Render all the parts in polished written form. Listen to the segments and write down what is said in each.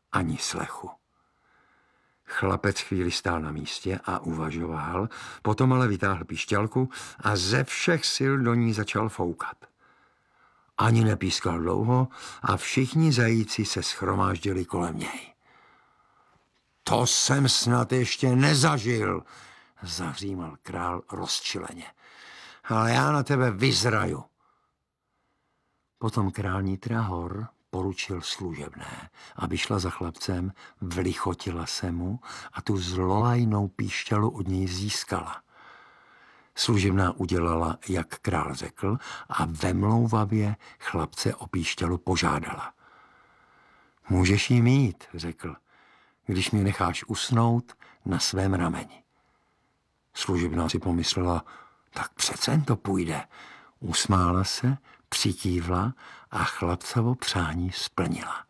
ani slechu. Chlapec chvíli stál na místě a uvažoval, potom ale vytáhl píšťalku a ze všech sil do ní začal foukat. Ani nepískal dlouho a všichni zajíci se shromáždili kolem něj. To jsem snad ještě nezažil, zahřímal král rozčileně. Ale já na tebe vyzraju. Potom král Nitrahor poručil služebné, aby šla za chlapcem, vlichotila se mu a tu zlolajnou píšťalu od něj získala. Služebná udělala, jak král řekl, a vemlouvavě chlapce o píšťalu požádala. Můžeš jí mít, řekl, když mě necháš usnout na svém rameni. Služebná si pomyslela, tak přece jen to půjde. Usmála se, přikývla a chlapcovo přání splnila.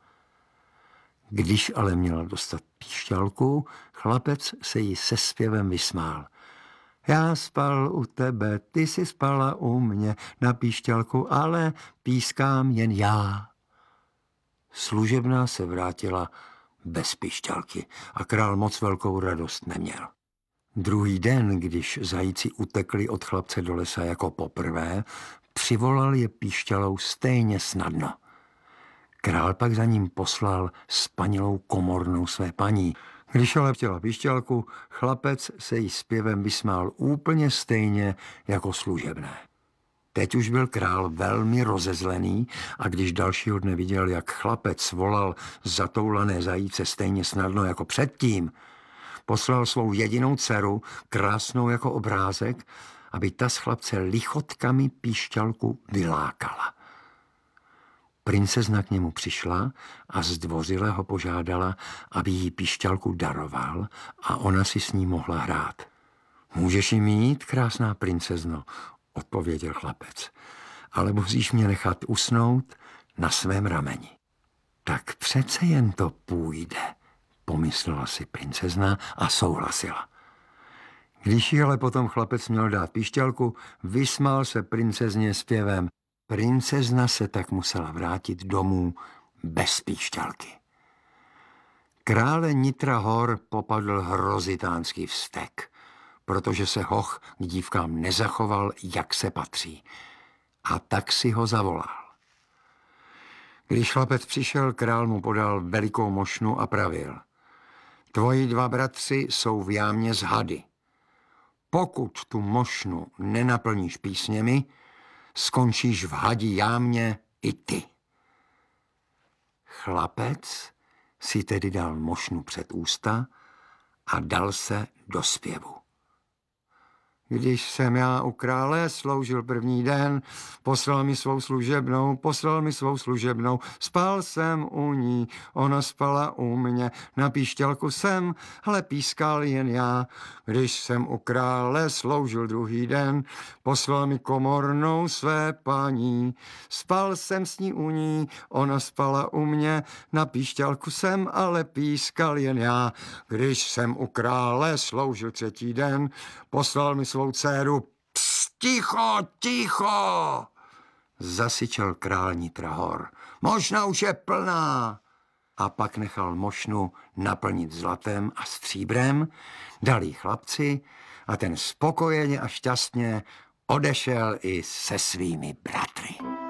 Když ale měla dostat píšťalku, chlapec se jí se zpěvem vysmál. Já spal u tebe, ty jsi spala u mě na píšťalku, ale pískám jen já. Služebná se vrátila bez píšťalky a král moc velkou radost neměl. Druhý den, když zajíci utekli od chlapce do lesa jako poprvé, přivolal je píšťalou stejně snadno. Král pak za ním poslal spanilou komornou své paní. Když ale chtěla píšťalku, chlapec se jí zpěvem vysmál úplně stejně jako služebné. Teď už byl král velmi rozezlený a když dalšího dne viděl, jak chlapec volal zatoulané zajíce stejně snadno jako předtím, poslal svou jedinou dceru, krásnou jako obrázek, aby ta z chlapce lichotkami píšťalku vylákala. Princezna k němu přišla a zdvořile ho požádala, aby jí píšťalku daroval a ona si s ní mohla hrát. Můžeš ji mít, krásná princezno, odpověděl chlapec, ale musíš mě nechat usnout na svém rameni. Tak přece jen to půjde, pomyslela si princezna a souhlasila. Když jí ale potom chlapec měl dát píšťalku, vysmál se princezně zpěvem. Princezna se tak musela vrátit domů bez píšťalky. Krále Nitrahor popadl hrozitánský vztek, protože se hoch k dívkám nezachoval, jak se patří. A tak si ho zavolal. Když chlapec přišel, král mu podal velikou mošnu a pravil. Tvoji dva bratři jsou v jámě z hady. Pokud tu mošnu nenaplníš písněmi, skončíš v hadí jámě i ty. Chlapec si tedy dal mošnu před ústa a dal se do zpěvu. Když jsem já u krále sloužil první den, poslal mi svou služebnou, spal jsem u ní, ona spala u mě, na píšťalku jsem, ale pískal jen já. Když jsem u krále sloužil druhý den, poslal mi komornou své paní, spal jsem s ní u ní, ona spala u mě, na píšťalku jsem, ale pískal jen já. Když jsem u krále sloužil třetí den, poslal mi svou dceru. Pst, ticho, zasyčel král Nitrahor. Mošna už je plná. A pak nechal mošnu naplnit zlatem a stříbrem, dal jí chlapci a ten spokojeně a šťastně odešel i se svými bratry.